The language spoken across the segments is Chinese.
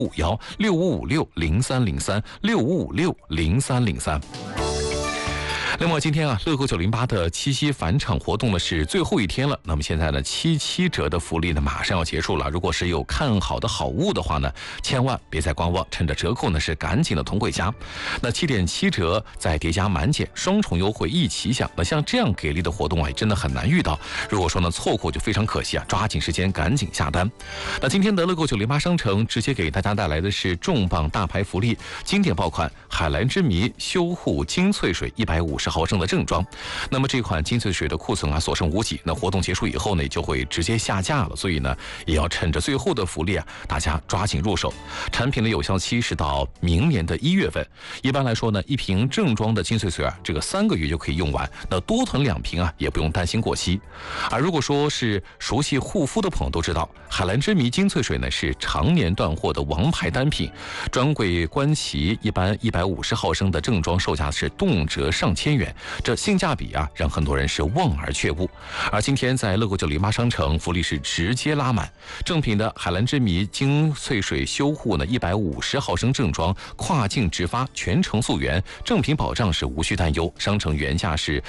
6556030365560303。那么今天乐购908的七夕返场活动呢是最后一天了。那么现在呢，77折的福利呢马上要结束了。如果是有看好的好物的话呢，千万别再观望，趁着折扣呢是赶紧的囤回家。那7.7折再叠加满减，双重优惠一起享。那像这样给力的活动真的很难遇到。如果说呢错过就非常可惜抓紧时间赶紧下单。那今天的乐购908商城直接给大家带来的是重磅大牌福利，经典爆款海蓝之谜修护精粹水150毫升的正装。那么这款精粹水的库存所剩无几，那活动结束以后呢就会直接下架了，所以呢也要趁着最后的福利大家抓紧入手。产品的有效期是到明年的1月份。一般来说呢，一瓶正装的精粹水这个3个月就可以用完，那多囤2瓶也不用担心过期。而如果说是熟悉护肤的朋友都知道，海蓝之谜精粹水呢是常年断货的王牌单品，专柜官旗一般150毫升的正装售价是动辄上千元，这性价比让很多人是望而却步。而今天在乐购908商城福利是直接拉满，正品的海蓝之谜精粹水修护呢150毫升正装，跨境直发，全程溯源，正品保障是无需担忧。商城原价是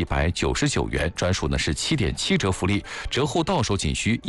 199元，专属呢是7.7折福利，折后到手仅需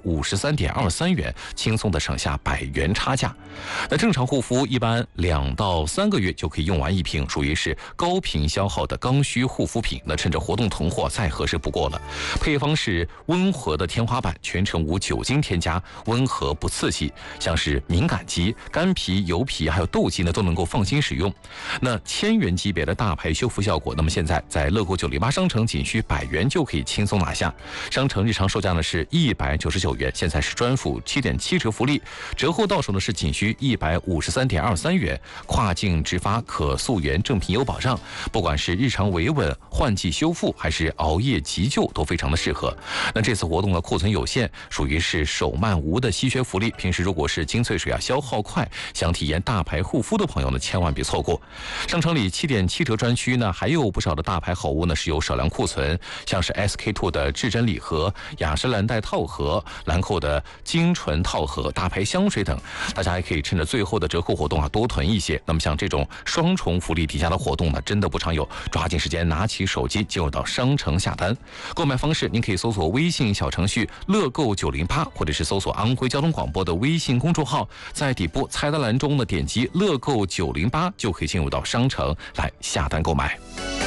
153.23元，轻松的省下100元差价。那正常护肤一般2到3个月就可以用完一瓶，属于是高频消耗的刚需护肤品。那趁着活动囤货再合适不过了。配方是温和的天花板，全程无酒精添加，温和不刺激，像是敏感肌、干皮、油皮还有痘肌呢都能够放心使用。那1000元级别的大牌修复效果，那么现在在乐购908商城仅需100元就可以轻松拿下。商城日常售价呢是199元，现在是专属7.7折福利，折后到手呢是仅需153.23元，跨境直发，可溯源，正品有保障。不管是日常维稳、换季修复还是熬夜急救都非常的适合。那这次活动的库存有限，属于是手慢无的稀缺福利。平时如果是精粹水消耗快，想体验大牌护肤的朋友呢千万别错过。商城里7.7折专区呢还有不少的大牌好物呢是有少量库存，像是 SK2 的至臻礼盒、雅诗兰黛套盒、兰蔻的精纯套盒、大牌香水等，大家还可以趁着最后的折扣活动多囤一些。那么像这种双重福利叠加的活动呢真的不常有，抓紧时间拿起手机进入到商城下单。购买方式您可以搜索微信小程序乐购908，或者是搜索安徽交通广播的微信公众号，在底部菜单栏中呢点击乐购908就可以进入到商城来下单购买。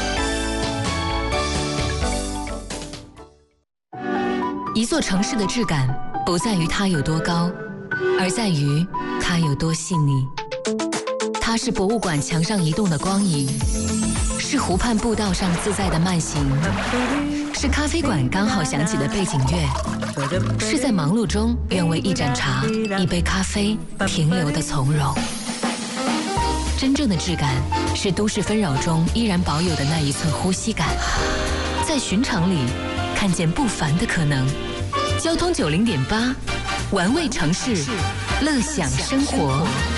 一座城市的质感不在于它有多高，而在于它有多细腻。它是博物馆墙上移动的光影，是湖畔步道上自在的慢行，是咖啡馆刚好响起的背景乐，是在忙碌中愿为一盏茶、一杯咖啡停留的从容。真正的质感是都市纷扰中依然保有的那一寸呼吸感，在寻常里看见不凡的可能。交通90.8，玩味城市，乐享生活。